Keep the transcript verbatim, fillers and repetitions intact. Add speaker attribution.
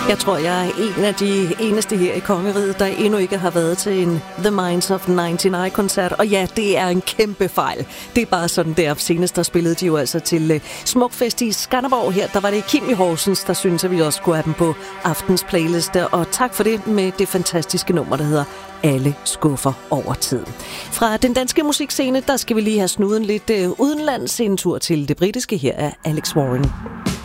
Speaker 1: Jeg tror, jeg er en af de eneste her i Kongeriget, der endnu ikke har været til en The Minds of nioghalvfems-koncert. Og ja, det er en kæmpe fejl. Det er bare sådan der. Senest der spillede de jo altså til uh, Smukfest i Skanderborg her. Der var det Kim i Horsens, der synes at vi også skulle have dem på aftens playliste. Og tak for det med det fantastiske nummer, der hedder Alle skuffer over tid. Fra den danske musikscene, der skal vi lige have snuden lidt uh, udenlands en tur til det britiske. Her er Alex Warren.